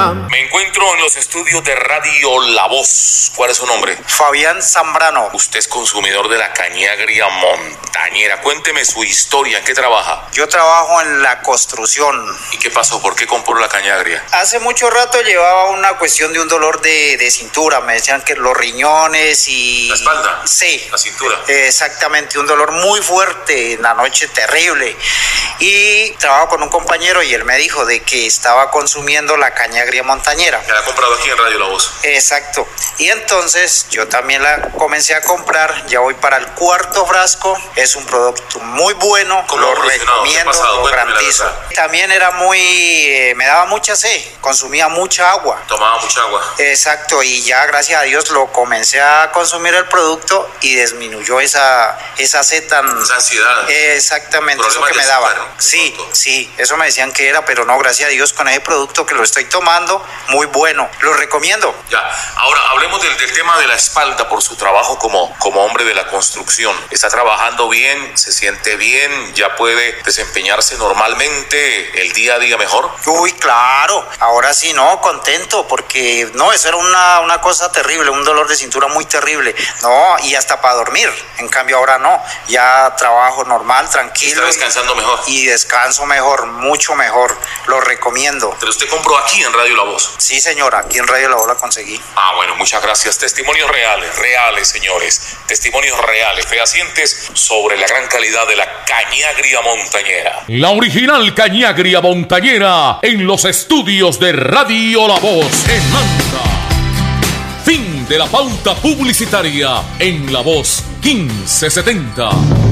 Me encuentro en los estudios de Radio La Voz. ¿Cuál es su nombre? Fabián Zambrano. Usted es consumidor de la caña agria montañera. Cuénteme su historia. ¿En qué trabaja? Yo trabajo en la construcción. ¿Y qué pasó? ¿Por qué compró la caña agria? Hace mucho rato llevaba una cuestión de un dolor de cintura. Me decían que los riñones y... ¿La espalda? Sí. ¿La cintura? Exactamente, un dolor muy fuerte, en la noche terrible. Y trabajo con un compañero y él me dijo de que estaba consumiendo la caña agria montañera. ¿La ha comprado aquí en Radio La Voz? Exacto. Y entonces yo también la comencé a comprar. Ya voy para el 4º frasco. Es un producto muy bueno. ¿Cómo lo recomiendo, lo garantizo. También era me daba mucha sed. Consumía mucha agua. Tomaba mucha agua. Exacto. Y ya gracias a Dios lo comencé a consumir el producto y disminuyó esa sed tan... Esa ansiedad. Exactamente. Eso que me daba. Sí. Eso me decían que era, pero no, gracias a Dios con ese producto que lo estoy tomando, muy bueno. Lo recomiendo. Ya. Ahora hablemos del tema de la espalda por su trabajo como hombre de la construcción. ¿Está trabajando bien? ¿Se siente bien? ¿Ya puede desempeñarse normalmente el día a día mejor? Uy, claro. Ahora sí, no, contento, porque no, eso era una cosa terrible, un dolor de cintura muy terrible. No, y hasta para dormir. En cambio ahora no. Ya trabajo normal, tranquilo. ¿Está descansando mejor? Y descanso mejor, mucho mejor. Lo recomiendo. ¿Pero usted compró aquí en Radio La Voz? Sí, señora, aquí en Radio La Voz la conseguí. Ah, bueno, muchas gracias. Testimonios reales, señores. Testimonios reales, fehacientes sobre la gran calidad de la caña agria montañera. La original caña agria montañera en los estudios de Radio La Voz en Manta. Fin de la pauta publicitaria en La Voz 1570.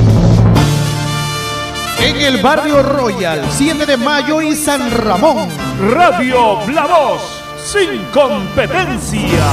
En el barrio Royal, 7 de Mayo y San Ramón. Radio La Voz, sin competencia.